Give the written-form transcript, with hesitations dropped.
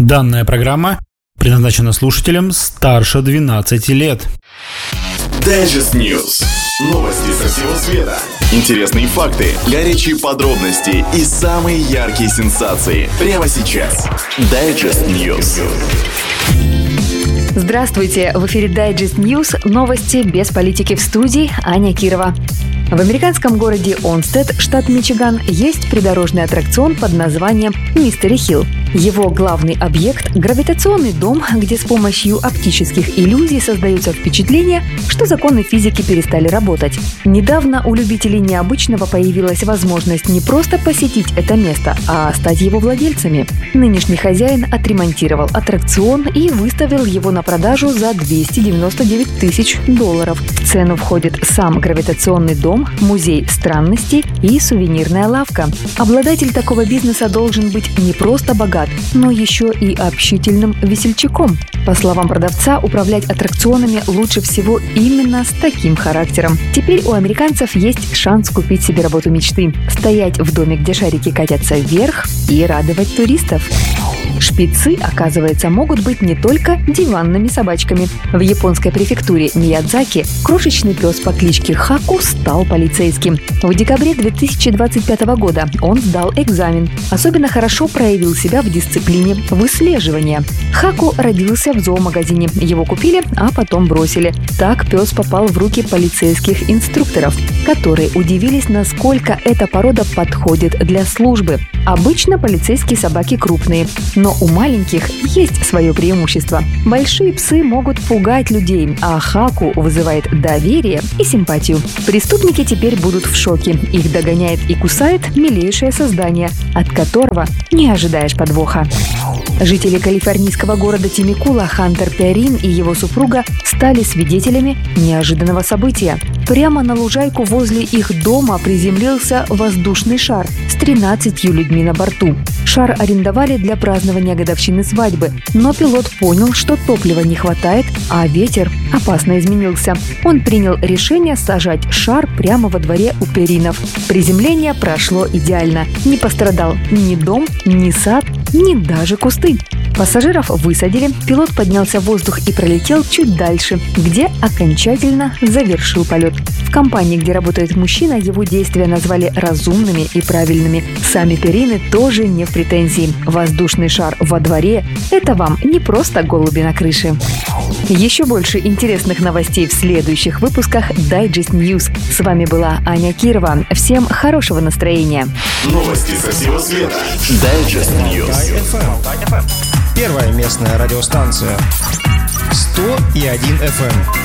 Данная программа предназначена слушателям старше 12 лет. Digest News. Новости со всего света. Интересные факты, горячие подробности и самые яркие сенсации. Прямо сейчас. Digest News. Здравствуйте! В эфире Digest News. Новости без политики, в студии Аня Кирова. В американском городе Олмстед, штат Мичиган, есть придорожный аттракцион под названием «Мистери Хилл». Его главный объект – гравитационный дом, где с помощью оптических иллюзий создается впечатление, что законы физики перестали работать. Недавно у любителей необычного появилась возможность не просто посетить это место, а стать его владельцами. Нынешний хозяин отремонтировал аттракцион и выставил его на продажу за $299 тысяч. В цену входит сам гравитационный дом, музей странностей и сувенирная лавка. Обладатель такого бизнеса должен быть не просто богат, но еще и общительным весельчаком. По словам продавца, управлять аттракционами лучше всего именно с таким характером. Теперь у американцев есть шанс купить себе работу мечты – стоять в доме, где шарики катятся вверх, и радовать туристов. Шпицы, оказывается, могут быть не только диванными собачками. В японской префектуре Миядзаки крошечный пес по кличке Хаку стал полицейским. В декабре 2025 года он сдал экзамен. Особенно хорошо проявил себя в дисциплине выслеживания. Хаку родился в зоомагазине. Его купили, а потом бросили. Так пес попал в руки полицейских инструкторов, которые удивились, насколько эта порода подходит для службы. Обычно полицейские собаки крупные, но у маленьких есть свое преимущество. Большие псы могут пугать людей, а Хаку вызывает доверие и симпатию. Преступники теперь будут в шоке. Их догоняет и кусает милейшее создание, от которого не ожидаешь подвоха. Жители калифорнийского города Темекула Хантер Перрин и его супруга стали свидетелями неожиданного события. Прямо на лужайку возле их дома приземлился воздушный шар с 13 людьми на борту. Шар арендовали для празднования годовщины свадьбы, но пилот понял, что топлива не хватает, а ветер опасно изменился. Он принял решение сажать шар прямо во дворе у Перринов. Приземление прошло идеально. Не пострадал ни дом, ни сад, ни даже кусты. Пассажиров высадили, пилот поднялся в воздух и пролетел чуть дальше, где окончательно завершил полет. В компании, где работает мужчина, его действия назвали разумными и правильными. Сами Перрины тоже не в претензии. Воздушный шар во дворе – это вам не просто голуби на крыше. Еще больше интересных новостей в следующих выпусках Digest News. С вами была Аня Кирова. Всем хорошего настроения. Новости со всего света. Digest News. Первая местная радиостанция. 101 FM.